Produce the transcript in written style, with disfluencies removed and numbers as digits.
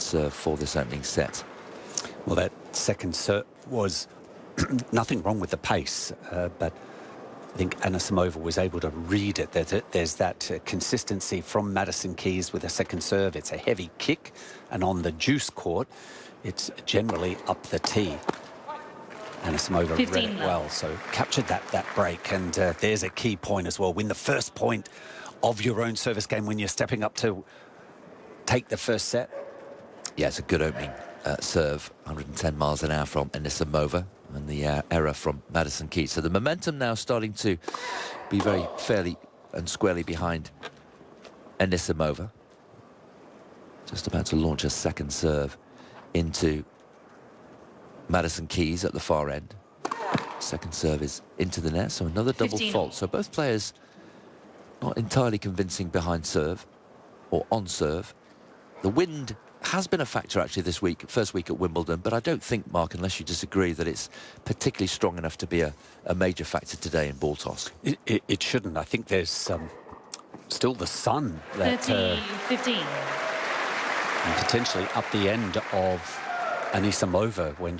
serve for this opening set. Well, that second serve was nothing wrong with the pace, but I think Anisimova was able to read it. There's that consistency from Madison Keys with a second serve. It's a heavy kick, and on the juice court, it's generally up the tee. Anisimova read it well, so captured that break, and there's a key point as well. Win the first point of your own service game when you're stepping up to take the first set. Yeah, it's a good opening serve, 110 miles an hour from Anisimova, and the error from Madison Keys. So the momentum now starting to be very fairly and squarely behind Anisimova. Just about to launch a second serve into Madison Keys at the far end. Second serve is into the net, so another double fault. So both players not entirely convincing behind serve or on serve. The wind has been a factor actually this week, first week at Wimbledon, but I don't think, Mark, unless you disagree, that it's particularly strong enough to be a major factor today in ball toss. It shouldn't. I think there's still the sun that 15. and potentially up the end of Anisimova when